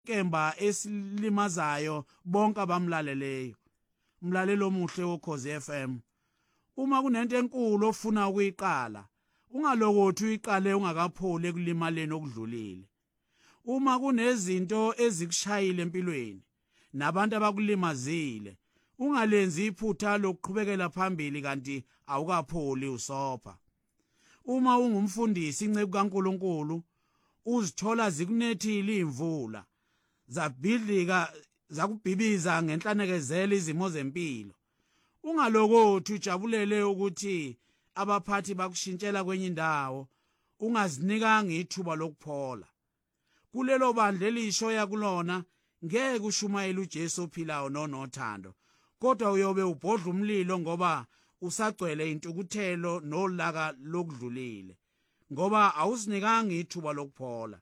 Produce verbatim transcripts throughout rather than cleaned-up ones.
kemba esilimazayo bonke abamlaleleyo. Mlalelo omuhle woKhozi F M. Uma kunento enkulu ofuna ukuyiqala, ungalokothi uyiqale ungakapholi ekulimaleni okudlulile. Uma kunezinto ezikushayile empilweni nabantu abakulimazile, ungalenzi iphutha lokuqhubekela phambili kanti awukapholi usopha. Uma ungumfundisi inceku kaNkuluNkulu, uzithola zikunethile imvula, zabhidlika zakubhibiza ngenhlanekezelo izimo zempilo. Ungalokothi ujabulele ukuthi abaphathi bakushintshela kwenye indawo, ungazinikanga ithuba lokuphola. Kulelo bandla elisho yakulona ngeke ushumayele uJesu ophilayo nonothando, kodwa uyobe ubhodla umlilo ngoba usagcwele intukuthelo nolaka lokudlulile, ngoba awusinikanga ithuba lokuphola.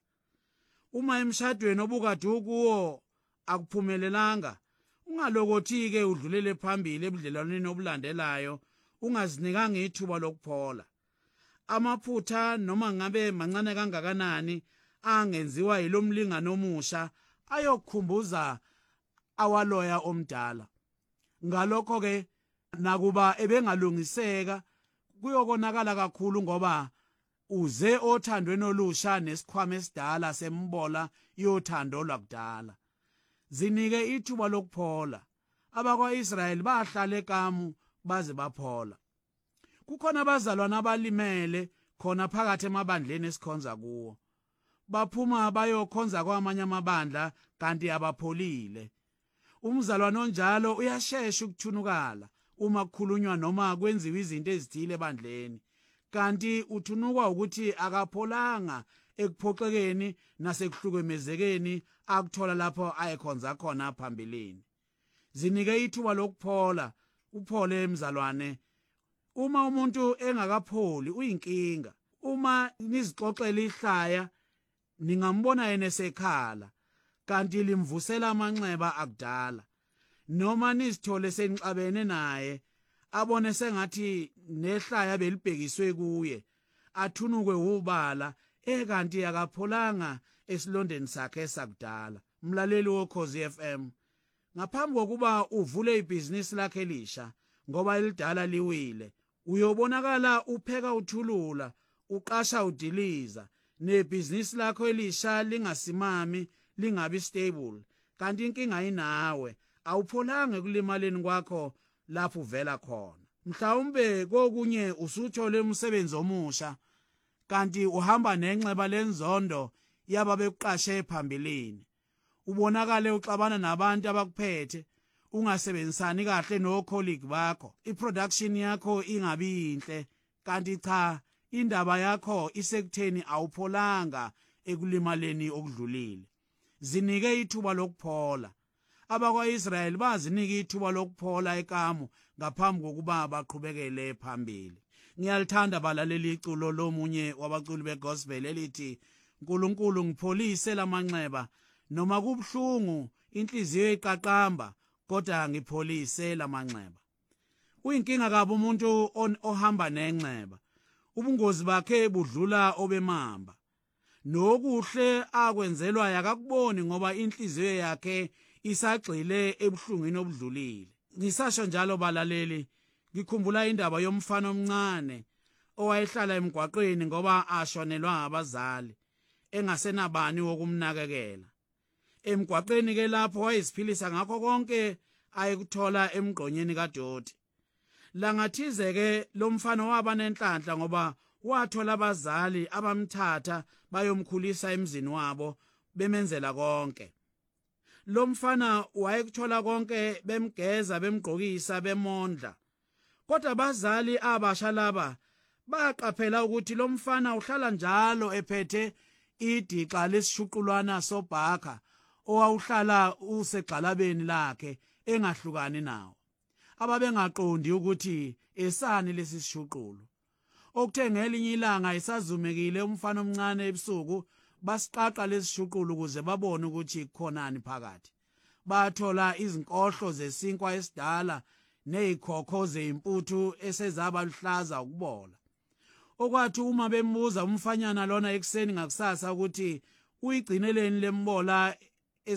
Uma emshadweni obukade ukuwo akuphumelelanga, ungalokothi-ke udlulele phambili ebudlelwaneni obulandelayo, ungazinikanga ithuba lokuphola. Amaphutha noma ngabe mancane kangakanani angenziwa yilomlingano omusha ayokukhumbuza awaloya omdala. Ngalokho-ke nakuba ebengalungiseka kuyokonakala kakhulu ngoba uze othandweni olusha nesikhwama esidala sembola yothando lwakudala. Zinike ithuba lokuphola. Abakwa-Israyeli bahlala eKamu baze baphola. Kukhona abazalwana abalimele khona phakathi emabandleni esikhonza kuwo. Baphuma bayokhonza kwamanye amabandla kanti abapholile. Umzalwane onjalo uyashesha ukuthunukala uma kukhulunywa noma kwenziwa izinto ezithile ebandleni, kanti uthunukwa ukuthi akapholanga ekuphoxekeni nasekuhlukumezekeni akuthola lapho ayekhonza khona phambilini. Zinike ithuba lokuphola, uphole emzalwane. Uma umuntu engakapholi uyinkinga. Uma nizixoxela ihlaya ningambona yena esekhala kanti limvusela amanxeba akudala, noma nizithole senixabene naye abone sengathi nehlaya belibhekiswe kuye, athunukwe ubala ekanti akapholanga esilondeni sakhe sakudala. Mlaleli woKhozi F M, ngaphambi kokuba uvule ibhizinisi lakhe elisha ngoba elidala liwile, uyobonakala upheka uthulula, uqasha udiliza, nebhizinisi lakho elisha lingasimami, lingabi stable, kanti inkinga inawe, awupholanga ekulimaleni kwakho lapho uvela khona. Mhlawumbe kokunye usuthole umsebenzi omusha kanti uhamba nenxeba lenzondo yababekuqashe phambilini. Ubonakale uxabana nabantu abakuphethe, ungasebenzisani kahle no-colleague bakho, iproduction yakho ingabi inhle, kanti cha, indaba yakho isekutheni awupholanga ekulimaleni okudlulile. Zinike ithuba lokuphola. Abakwa-Israyeli bazinika ithuba lokuphola eKamu ngaphambi kokuba baqhubekele phambili. Ngiyalithanda balaleli iculo lomunye wabaculi begospel elithi, "Nkulunkulu ngipholise lamanxeba, noma kubuhlungu inhliziyo iqaqamba, kodwa ngipholise lamanxeba." Uyinkinga kabi umuntu ohamba nenxeba. Ubungozi bakhe budlula obemamba. Nokuhle akwenzelwa yakakuboni ngoba inhliziyo yakhe isagxile ebuhlungwini obudlulile. Ngisasho njalo balaleli, ngikhumbula indaba yomfana omncane owayehlala emgwaqweni ngoba ashonelwa abazali, engasenabani wokumnakekela. Emgwaqweni ke lapho wayesiphilisa ngakho konke ayekuthola emgqonyeni kaDoti. Langathize ke lo mfana waba nenhlanhla ngoba wathola abazali abamthatha bayomkhulisa emzini wabo bemenzela konke. Lo mfana wayekuthola konke, bemgeza, bemgqokisa, bemondla. Kodwa abazali abasha laba baqaphela ukuthi lo mfana uhlala njalo ephethe idiqa lesishuqulwana sobhakha owawuhlala usegxalabeni lakhe engahlukani nawo. Ababengaqondi ukuthi esani lesi sishuqulo. Okuthe ngelinye ilanga isazumekile umfana omncane ebusuku, basiqaqa lesishuqulo ukuze babone ukuthi kukhonani phakathi. Bathola izinkohlo zesinkwa esidala nezikhokho zeimputhu esezaba luhlaza ukubola. Okwathi uma bembuza umfanyana lona ekseni ngakusasa ukuthi uyigcineleni lembola